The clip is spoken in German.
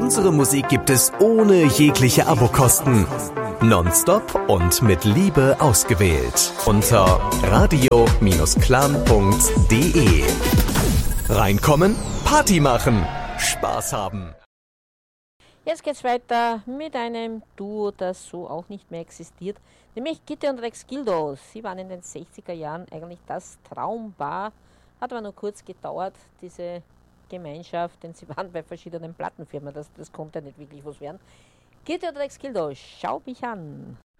Unsere Musik gibt es ohne jegliche Abokosten. Nonstop und mit Liebe ausgewählt. Unter radio-clan.de. Reinkommen, Party machen, Spaß haben. Jetzt geht's weiter mit einem Duo, das so auch nicht mehr existiert, nämlich Gitte und Rex Gildo. Sie waren in den 60er Jahren eigentlich das Traumpaar, hat aber nur kurz gedauert, diese Gemeinschaft, denn sie waren bei verschiedenen Plattenfirmen, das konnte nicht wirklich was werden. Gitte und Rex Gildo, schau mich an.